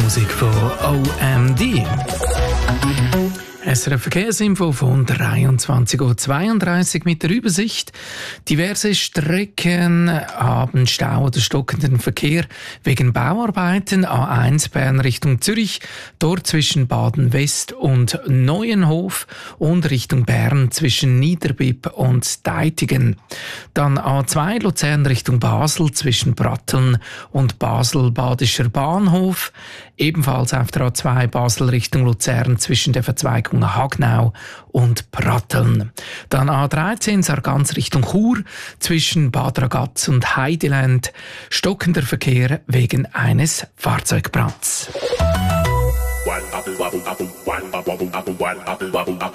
Musik von OMD. SRF Verkehrsinfo von 23:32 Uhr mit der Übersicht. Diverse Strecken haben Stau oder stockenden Verkehr wegen Bauarbeiten. A1 Bern Richtung Zürich, dort zwischen Baden-West und Neuenhof und Richtung Bern zwischen Niederbipp und Deitigen. Dann A2 Luzern Richtung Basel zwischen Pratteln und Basel-Badischer Bahnhof. Ebenfalls auf der A2 Basel Richtung Luzern zwischen der Verzweigung Hagnau und Pratteln. Dann A13 Sargans Richtung Chur zwischen Bad Ragaz und Heideland. Stockender Verkehr wegen eines Fahrzeugbrands.